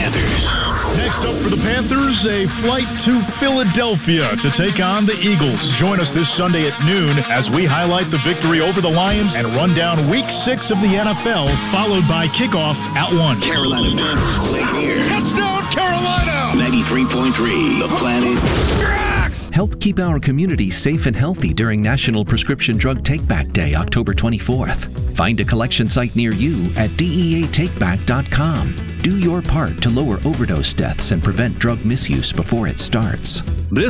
Panthers. Next up for the Panthers, a flight to Philadelphia to take on the Eagles. Join us this Sunday at noon as we highlight the victory over the Lions and run down Week 6 of the NFL, followed by kickoff at 1. Carolina Panthers play here. Touchdown, Carolina! 93.3, The Planet. Help keep our community safe and healthy during National Prescription Drug Takeback Day, October 24th. Find a collection site near you at deatakeback.com. Do your part to lower overdose deaths and prevent drug misuse before it starts.